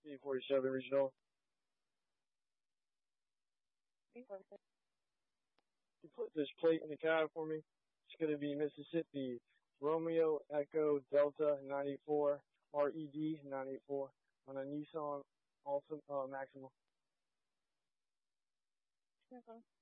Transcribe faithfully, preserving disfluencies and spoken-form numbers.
B forty-seven Regional. B forty-seven. You put this plate in the cab for me. It's going to be Mississippi Romeo Echo Delta ninety-four R E D ninety-four on a Nissan Altima uh, Maxima. Okay.